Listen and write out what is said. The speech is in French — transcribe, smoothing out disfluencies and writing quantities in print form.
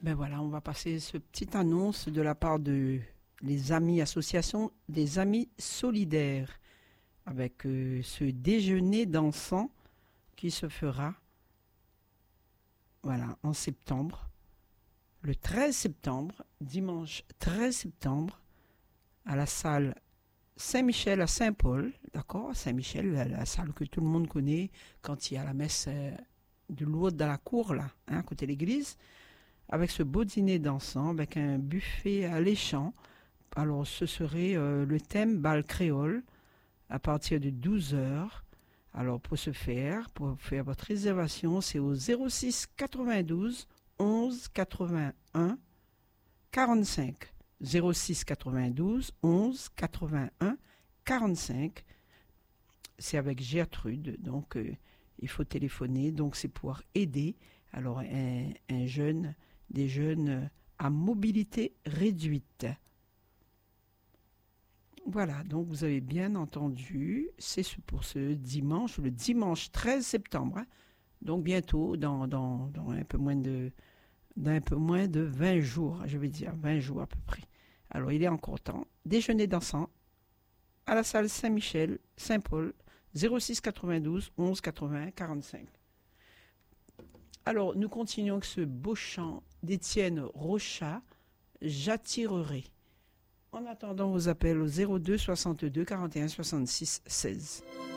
Ben voilà, on va passer ce petite annonce de la part de les Amis Association des Amis Solidaires avec ce déjeuner dansant qui se fera voilà, en septembre, le 13 septembre, dimanche 13 septembre, à la salle Saint-Michel à Saint-Paul, d'accord? Saint-Michel, la salle que tout le monde connaît quand il y a la messe de Lourdes dans la cour, là, hein, à côté de l'église, avec ce beau dîner dansant, avec un buffet alléchant. Alors, ce serait le thème bal créole à partir de 12 heures. Alors, pour faire votre réservation, c'est au 06 92 11 81 45. 06 92 11 81 45. C'est avec Gertrude, donc il faut téléphoner. Donc, c'est pour aider alors un jeune, des jeunes à mobilité réduite. Voilà, donc vous avez bien entendu, c'est pour ce dimanche, le dimanche 13 septembre, hein, donc bientôt, dans un peu moins de 20 jours, je vais dire, 20 jours à peu près. Alors, il est encore temps. Déjeuner dansant à la salle Saint-Michel, Saint-Paul, 06 92 11 80 45. Alors, nous continuons avec ce beau chant d'Étienne Rochat, J'attirerai. En attendant vos appels au 02 62 41 66 16.